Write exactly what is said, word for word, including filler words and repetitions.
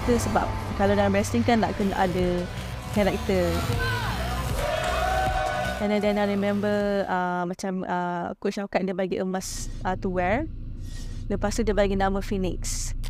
karakter, sebab kalau dalam wrestling kan nak kena ada karakter. And then, then I remember uh, macam uh, Coach Shaukat dia bagi emas uh, to wear. Lepas tu dia bagi nama Phoenix.